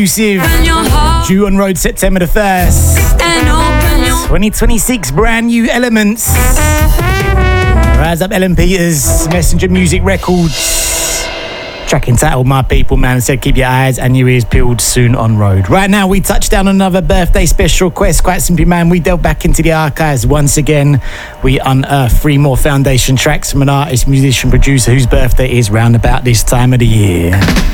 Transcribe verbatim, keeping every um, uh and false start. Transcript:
Exclusive, due on road September the first. twenty twenty-six, brand new Elements. Rise Up Ellen Peters, Messenger Music Records. Track entitled My People, man. Said keep your eyes and your ears peeled, soon on road. Right now, we touch down on another birthday special request. Quite simply, man, we delve back into the archives once again. We unearth three more foundation tracks from an artist, musician, producer whose birthday is round about this time of the year.